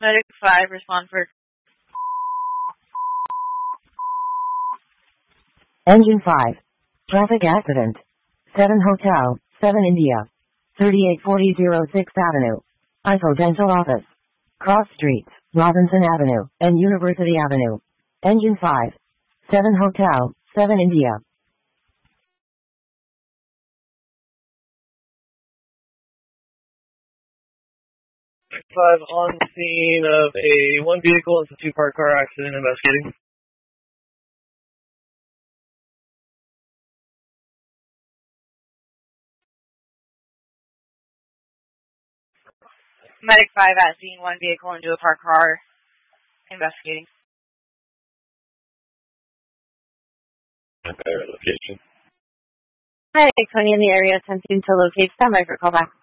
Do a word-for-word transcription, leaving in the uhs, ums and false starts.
Medic five, respond for... Engine five. Traffic accident. seven Hotel, seven India. thirty-eight forty oh sixth Avenue. I F O Dental Office. Cross Streets, Robinson Avenue, and University Avenue. Engine five. seven Hotel, seven India. five on scene of a one vehicle and two parked car accident investigating. Medic five at scene, one vehicle into a parked car, investigating. Location. Medic twenty in the area, attempting to locate standby for callback.